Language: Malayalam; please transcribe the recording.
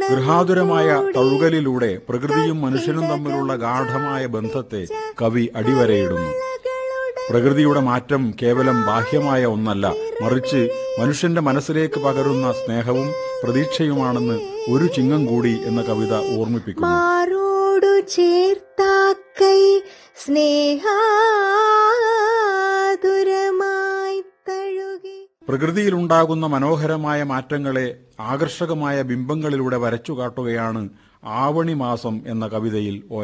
ഗൃഹാതുരമായ തഴുകലിലൂടെ പ്രകൃതിയും മനുഷ്യനും തമ്മിലുള്ള ഗാഢമായ ബന്ധത്തെ കവി അടിവരയിടുന്നു. പ്രകൃതിയുടെ മാറ്റം കേവലം ബാഹ്യമായ ഒന്നല്ല, മറിച്ച് മനുഷ്യന്റെ മനസ്സിലേക്ക് പകരുന്ന സ്നേഹവും പ്രതീക്ഷയുമാണെന്ന് ഒരു ചിങ്ങം കൂടി എന്ന കവിത ഓർമ്മിപ്പിക്കുന്നു. പ്രകൃതിയിലുണ്ടാകുന്ന മനോഹരമായ മാറ്റങ്ങളെ ആകർഷകമായ ബിംബങ്ങളിലൂടെ വരച്ചു കാട്ടുകയാണ് ആവണി മാസം എന്ന കവിതയിൽ